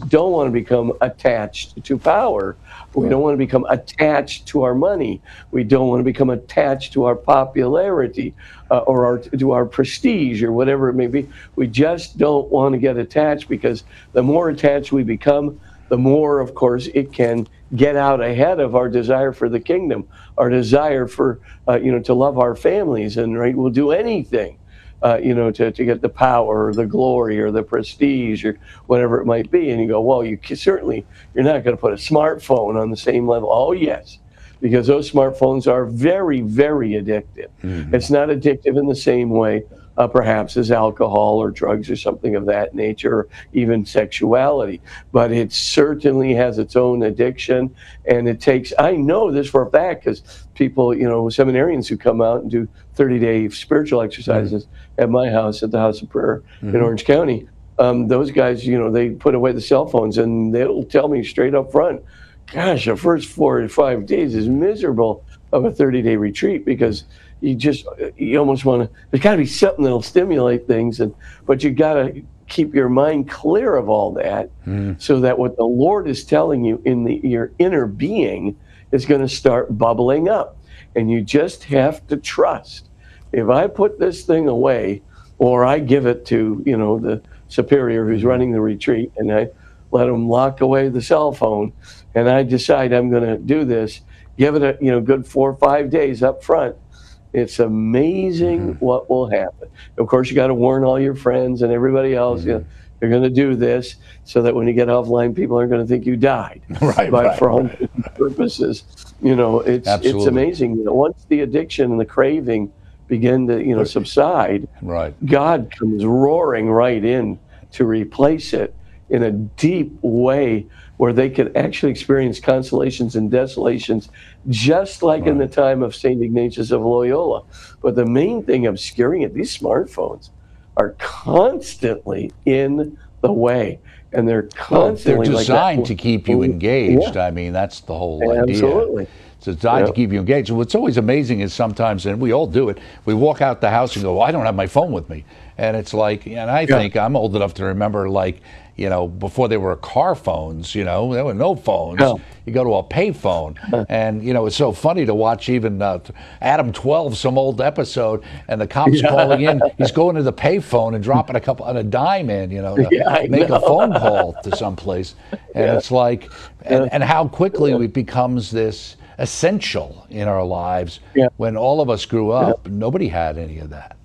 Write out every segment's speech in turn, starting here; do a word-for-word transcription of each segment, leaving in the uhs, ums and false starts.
just don't want to become attached to power. We don't want to become attached to our money. We don't want to become attached to our popularity uh, or our, to our prestige or whatever it may be. We just don't want to get attached, because the more attached we become, the more, of course, it can get out ahead of our desire for the kingdom, our desire for, uh, you know, to love our families, and right, we'll do anything, uh, you know, to, to get the power or the glory or the prestige or whatever it might be. And you go, well, you can, certainly, you're not going to put a smartphone on the same level. Oh, yes, because those smartphones are very, very addictive. Mm-hmm. It's not addictive in the same way, Uh, perhaps as alcohol or drugs or something of that nature, or even sexuality. But it certainly has its own addiction, and it takes, I know this for a fact, because people, you know, seminarians who come out and do thirty-day spiritual exercises mm-hmm. at my house, at the House of Prayer mm-hmm. in Orange County, um, those guys, you know, they put away the cell phones, and they'll tell me straight up front, gosh, the first four or five days is miserable of a thirty-day retreat, because you just, you almost want to, there's got to be something that'll stimulate things, and but you got to keep your mind clear of all that, mm. so that what the Lord is telling you in the your inner being is going to start bubbling up. And you just have to trust. If I put this thing away, or I give it to, you know, the superior who's running the retreat, and I let him lock away the cell phone, and I decide I'm going to do this, give it a, you know, good four or five days up front, it's amazing mm-hmm. what will happen. Of course, you got to warn all your friends and everybody else. Mm-hmm. You know, you're going to do this so that when you get offline, people aren't going to think you died. Right, but right, for all right. purposes, you know, it's Absolutely. it's amazing. You know, once the addiction and the craving begin to, you know, subside, right. God comes roaring right in to replace it in a deep way, where they could actually experience consolations and desolations, just like right. in the time of Saint Ignatius of Loyola. But the main thing obscuring it, these smartphones are constantly in the way, and they're constantly well, they're designed like to keep you engaged. Yeah. I mean, that's the whole Absolutely. idea. Absolutely. It's designed yeah. to keep you engaged. What's always amazing is sometimes, and we all do it, we walk out the house and go, well, I don't have my phone with me. And it's like, and I yeah. think I'm old enough to remember, like, you know, before there were car phones, you know, there were no phones. No. You go to a pay phone. And, you know, it's so funny to watch even uh, Adam twelve, some old episode, and the cop's yeah. calling in. He's going to the pay phone and dropping a couple on a dime in, you know, to yeah, make know. a phone call to someplace. And yeah. it's like, and, and how quickly it becomes this essential in our lives. Yeah. When all of us grew up, yeah. nobody had any of that.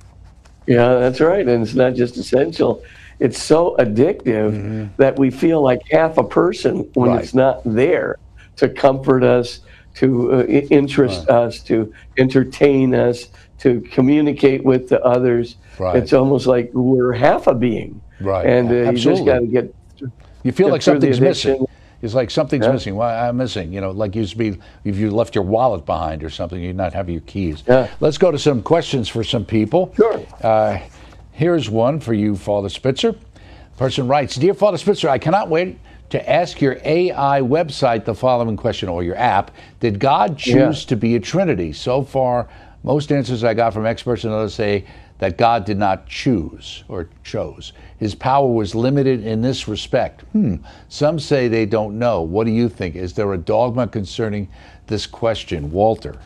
Yeah, that's right. And it's not just essential. It's so addictive mm-hmm. that we feel like half a person when right. it's not there to comfort us, to uh, interest right. us, to entertain us, to communicate with the others. Right. It's almost like we're half a being. Right. And uh, you just got to get You feel get like something's addiction. missing. It's like something's yeah. missing. Well, I'm missing. You know, like used to be if you left your wallet behind or something, you'd not have your keys. Yeah. Let's go to some questions for some people. Sure. Uh, here's one for you, Father Spitzer. Person writes, Dear Father Spitzer, I cannot wait to ask your A I website the following question, or your app. Did God choose yeah. to be a Trinity? So far, most answers I got from experts and others say that God did not choose or chose. His power was limited in this respect. Hmm. Some say they don't know. What do you think? Is there a dogma concerning this question? Walter.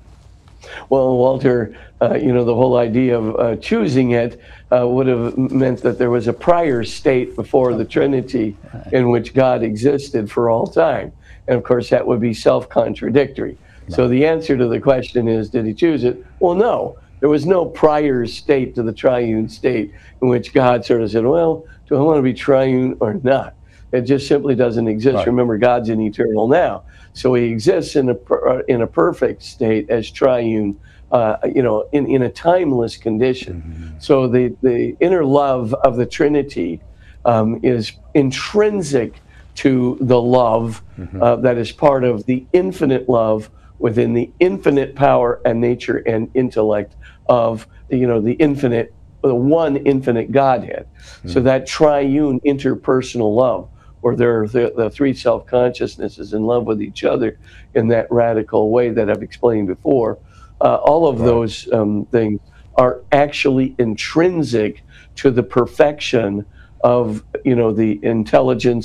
Well, Walter, uh, you know, the whole idea of uh, choosing it uh, would have meant that there was a prior state before the Trinity in which God existed for all time. And of course, that would be self-contradictory. No. So the answer to the question is, did he choose it? Well, no. There was no prior state to the triune state in which God sort of said, well, do I want to be triune or not? It just simply doesn't exist. Right. Remember, God's in eternal now. So he exists in a per, in a perfect state as triune, uh, you know, in, in a timeless condition. Mm-hmm. So the, the inner love of the Trinity um, is intrinsic to the love mm-hmm. uh, that is part of the infinite love within the infinite power and nature and intellect of, you know, the infinite, the one infinite Godhead. Mm-hmm. So that triune interpersonal love, or there are the, the three self-consciousnesses in love with each other in that radical way that I've explained before, uh, all of right. those um, things are actually intrinsic to the perfection of, you know, the intelligence